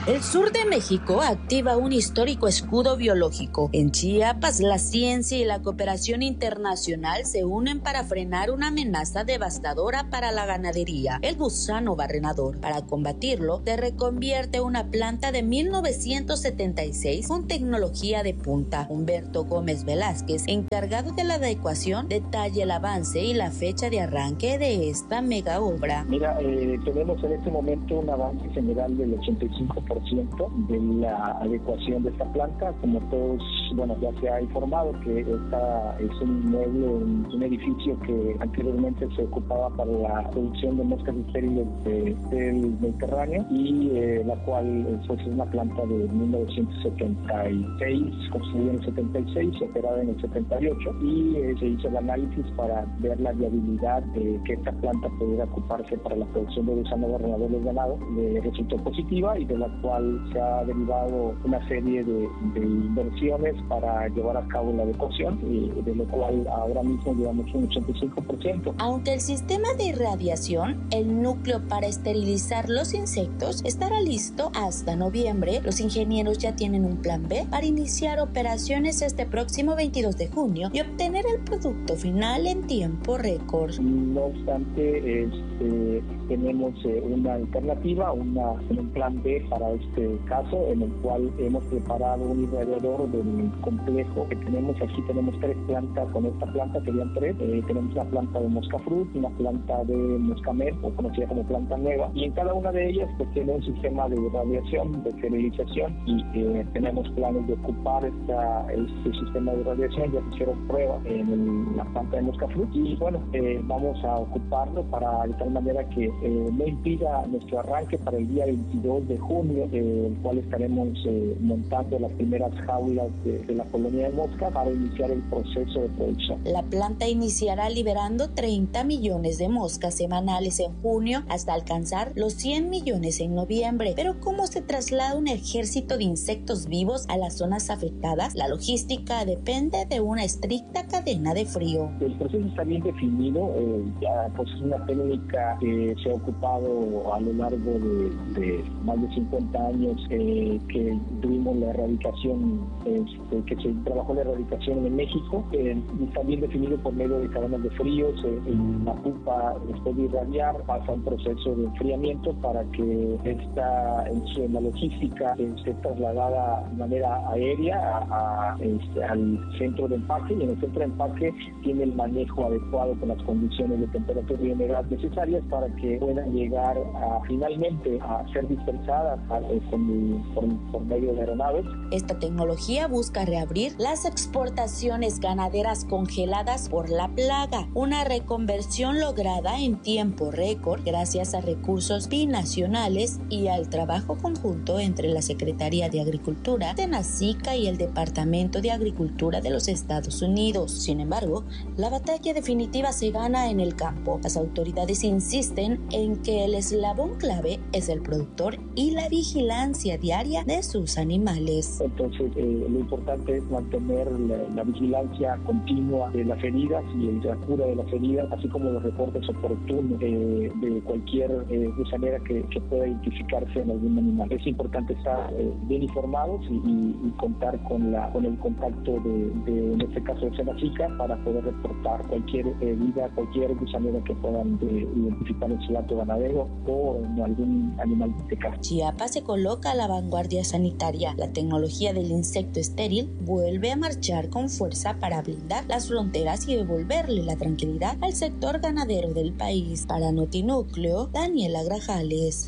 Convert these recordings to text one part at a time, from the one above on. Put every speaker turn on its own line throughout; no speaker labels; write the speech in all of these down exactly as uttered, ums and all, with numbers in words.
El sur de México activa un histórico escudo biológico. En Chiapas, la ciencia y la cooperación internacional se unen para frenar una amenaza devastadora para la ganadería, el gusano barrenador. Para combatirlo, se reconvierte una planta de mil novecientos setenta y seis con tecnología de punta. Humberto Gómez Velázquez, encargado de la adecuación, detalla el avance y la fecha de arranque de esta mega obra.
Mira, eh, tenemos en este momento un avance general del ochenta y cinco por ciento de la adecuación de esta planta. Como todos, bueno, ya se ha informado que esta es un inmueble, un, un edificio que anteriormente se ocupaba para la producción de moscas estériles de, del Mediterráneo y eh, la cual pues, es una planta de mil novecientos setenta y seis, construida en el setenta y seis, operada en el setenta y ocho, y eh, se hizo el análisis para ver la viabilidad de que esta planta pudiera ocuparse para la producción de gusano barrenador del ganado. Le resultó positiva y de la cual se ha derivado una serie de, de inversiones para llevar a cabo la adecuación, y de lo cual ahora mismo llevamos un ochenta y cinco por ciento.
Aunque el sistema de irradiación, el núcleo para esterilizar los insectos, estará listo hasta noviembre, los ingenieros ya tienen un plan B para iniciar operaciones este próximo veintidós de junio y obtener el producto final en tiempo récord.
No obstante, este, tenemos eh, una alternativa, una, un plan B para este caso, en el cual hemos preparado un irradiador del complejo que tenemos. Aquí tenemos tres plantas, con esta planta serían tres. Eh, tenemos una planta de moscafrut, una planta de moscamer, o conocida como planta nueva, y en cada una de ellas pues tiene un sistema de irradiación, de esterilización, y eh, tenemos planes de ocupar esta, este sistema de irradiación. Ya se hicieron pruebas en el, la planta de moscafrut, y bueno, eh, vamos a ocuparlo para de tal manera que eh, no impida nuestro arranque para el día veintidós de junio, eh, el cual estaremos eh, montando las primeras jaulas de, de la colonia de moscas para iniciar el proceso de producción.
La planta iniciará liberando treinta millones de moscas semanales en junio hasta alcanzar los cien millones en noviembre. Pero ¿cómo se traslada un ejército de insectos vivos a las zonas afectadas? La logística depende de una estricta cadena de frío.
El proceso está bien definido, eh, ya pues es una técnica que se ha ocupado a lo largo de, de más de cincuenta años, eh, que tuvimos la erradicación, este, que se trabajó la erradicación en México. Eh, está bien definido por medio de cadenas de fríos. Eh, en la pupa, después de irradiar, pasa un proceso de enfriamiento para que esta, en la logística eh, esté trasladada de manera aérea a, a, este, al centro de empaque, y en el centro de empaque tiene el manejo adecuado con las condiciones de temperatura y humedad necesarias para que puedan llegar a, finalmente a ser dispersadas a, eh, con, por, por medio de aeronaves.
Esta tecnología busca reabrir las exportaciones ganaderas congeladas por la plaga, una reconversión lograda en tiempo récord gracias a recursos binacionales y al trabajo conjunto entre la Secretaría de Agricultura, Tenacica y el Departamento de Agricultura de los Estados Unidos. Sin embargo, la batalla definitiva se gana en el campo. Las autoridades insisten en que el eslabón clave es el productor y la vigilancia diaria de sus animales.
Entonces, eh, lo importante es mantener la, la vigilancia continua de las heridas y la cura de las heridas, así como los reportes oportunos eh, de cualquier eh, gusanera que, que pueda identificarse en algún animal. Es importante estar eh, bien informados y, y, y contar con, la, con el contacto de, de, en este caso, de Tenacica, para poder reportar cualquier herida, cualquier gusanera que puedan eh, identificar en su lato ganadero o en algún animal de casa.
Chiapas se coloca a la vanguardia sanitaria. La tecnología del insecto estéril vuelve a marchar con fuerza para blindar las fronteras y devolverle la tranquilidad al sector ganadero del país. Para Notinúcleo, Daniela Grajales.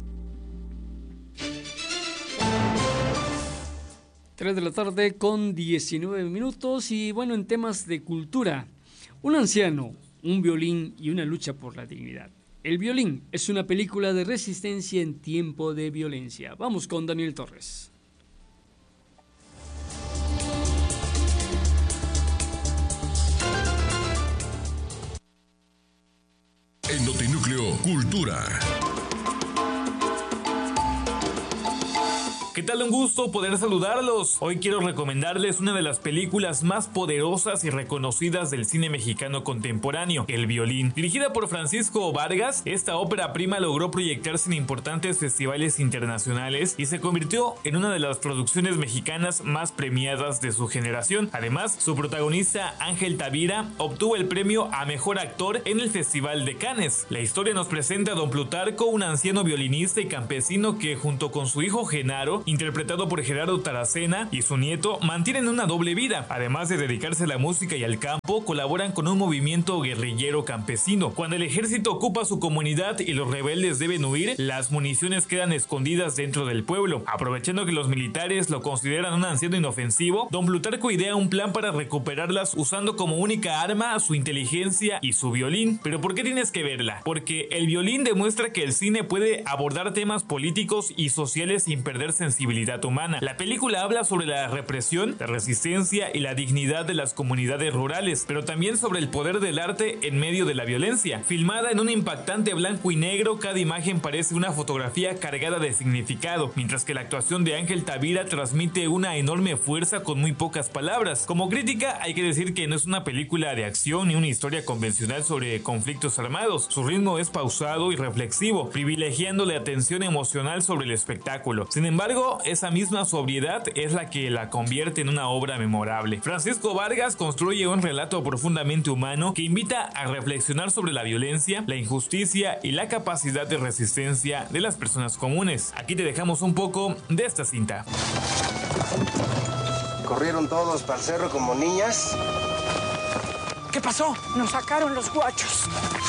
tres de la tarde con diecinueve minutos, y bueno, en temas de cultura, un anciano, un violín y una lucha por la dignidad. El violín es una película de resistencia en tiempo de violencia. Vamos con Daniel Torres.
En Notinúcleo, Cultura. ¿Qué tal? Un gusto poder saludarlos. Hoy quiero recomendarles una de las películas más poderosas y reconocidas del cine mexicano contemporáneo, El Violín. Dirigida por Francisco Vargas, esta ópera prima logró proyectarse en importantes festivales internacionales y se convirtió en una de las producciones mexicanas más premiadas de su generación. Además, su protagonista Ángel Tavira obtuvo el premio a Mejor Actor en el Festival de Cannes. La historia nos presenta a don Plutarco, un anciano violinista y campesino que, junto con su hijo Genaro, interpretado por Gerardo Taracena, y su nieto, mantienen una doble vida. Además de dedicarse a la música y al campo, colaboran con un movimiento guerrillero campesino. Cuando el ejército ocupa su comunidad y los rebeldes deben huir, las municiones quedan escondidas dentro del pueblo. Aprovechando que los militares lo consideran un anciano inofensivo, don Plutarco idea un plan para recuperarlas usando como única arma su inteligencia y su violín. ¿Pero por qué tienes que verla? Porque El Violín demuestra que el cine puede abordar temas políticos y sociales sin perder sensibilidad humana. La película habla sobre la represión, la resistencia y la dignidad de las comunidades rurales, pero también sobre el poder del arte en medio de la violencia. Filmada en un impactante blanco y negro, cada imagen parece una fotografía cargada de significado, mientras que la actuación de Ángel Tavira transmite una enorme fuerza con muy pocas palabras. Como crítica, hay que decir que no es una película de acción ni una historia convencional sobre conflictos armados. Su ritmo es pausado y reflexivo, privilegiando la atención emocional sobre el espectáculo. Sin embargo, esa misma sobriedad es la que la convierte en una obra memorable. Francisco Vargas construye un relato profundamente humano que invita a reflexionar sobre la violencia, la injusticia y la capacidad de resistencia de las personas comunes. Aquí te dejamos un poco de esta cinta.
Corrieron todos para el cerro como niñas.
¿Qué pasó? Nos sacaron los guachos.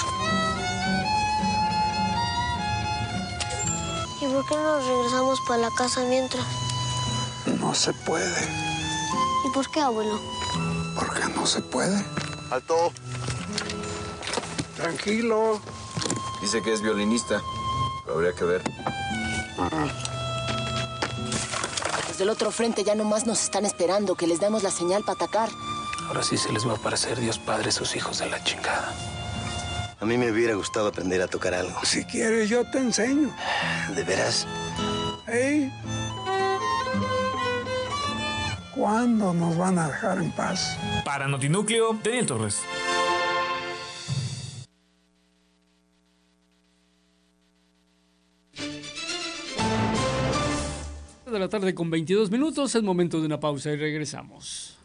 ¿Y por qué no nos regresamos para la casa mientras?
No se puede.
¿Y por qué, abuelo?
Porque no se puede.
Alto.
Tranquilo.
Dice que es violinista. Lo habría que ver.
Desde el otro frente ya nomás nos están esperando que les demos la señal para atacar.
Ahora sí se les va a aparecer Dios Padre, sus hijos de la chingada.
A mí me hubiera gustado aprender a tocar algo.
Si quieres, yo te enseño.
¿De veras?
¿Eh? ¿Cuándo nos van a dejar en paz?
Para Notinúcleo, Daniel Torres.
De la tarde con veintidós minutos, es momento de una pausa y regresamos.